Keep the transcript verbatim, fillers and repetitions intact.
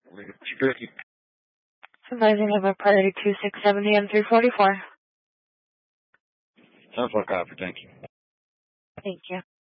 Supervising of a priority two six seventy and three forty-four. Sounds like copy, thank you. Thank you.